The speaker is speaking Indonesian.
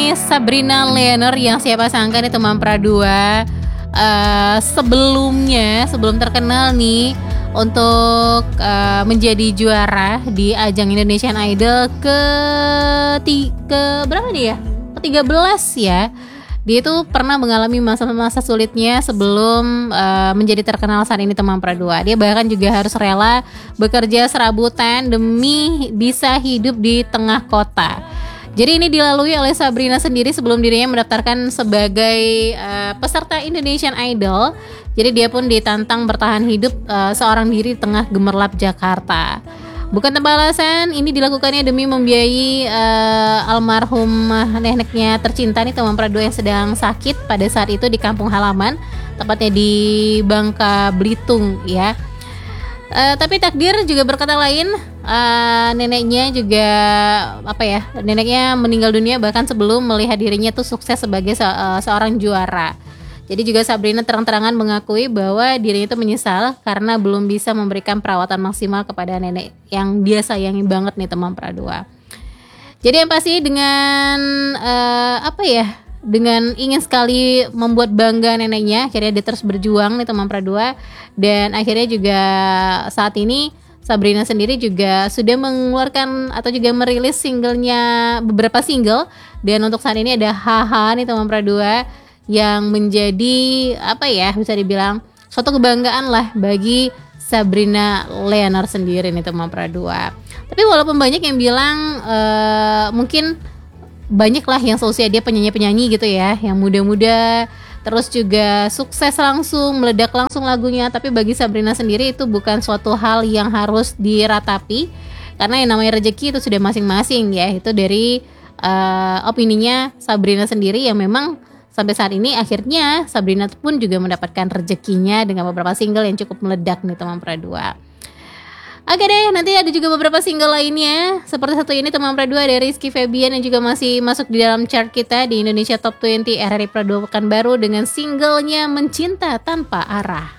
nih Sabrina Leonor yang siapa sangka nih teman Pradua sebelum terkenal nih untuk menjadi juara di ajang Indonesian Idol ke berapa nih ya? Ke-13 ya. Dia itu pernah mengalami masa-masa sulitnya sebelum menjadi terkenal saat ini teman Pradua. Dia bahkan juga harus rela bekerja serabutan demi bisa hidup di tengah kota. Jadi ini dilalui oleh Sabrina sendiri sebelum dirinya mendaftarkan sebagai peserta Indonesian Idol. Jadi dia pun ditantang bertahan hidup seorang diri di tengah gemerlap Jakarta. Bukan tanpa alasan, ini dilakukannya demi membiayai almarhum neneknya tercinta nih teman Pradua yang sedang sakit pada saat itu di kampung halaman, tepatnya di Bangka Belitung ya. Tapi takdir juga berkata lain, neneknya juga neneknya meninggal dunia bahkan sebelum melihat dirinya tuh sukses sebagai seorang juara. Jadi juga Sabrina terang-terangan mengakui bahwa dirinya itu menyesal karena belum bisa memberikan perawatan maksimal kepada nenek yang dia sayangi banget nih teman Pradua. Jadi yang pasti dengan dengan ingin sekali membuat bangga neneknya, akhirnya dia terus berjuang nih teman Pradua. Dan akhirnya juga saat ini Sabrina sendiri juga sudah mengeluarkan atau juga merilis beberapa single. Dan untuk saat ini ada Haha nih teman Pradua, yang menjadi bisa dibilang suatu kebanggaan lah bagi Sabrina Leonor sendiri nih teman Pradua. Tapi walaupun banyak yang bilang mungkin banyak lah yang seusia dia penyanyi-penyanyi gitu ya, yang muda-muda terus juga sukses langsung, meledak langsung lagunya. Tapi bagi Sabrina sendiri itu bukan suatu hal yang harus diratapi, karena yang namanya rezeki itu sudah masing-masing ya. Itu dari opininya Sabrina sendiri yang memang sampai saat ini akhirnya Sabrina pun juga mendapatkan rezekinya dengan beberapa single yang cukup meledak nih teman Pradua. Oke deh, nanti ada juga beberapa single lainnya seperti satu ini teman Pradua dari Rizky Febian yang juga masih masuk di dalam chart kita di Indonesia Top 20 RRI Pradua Pekanbaru dengan singlenya Mencinta Tanpa Arah.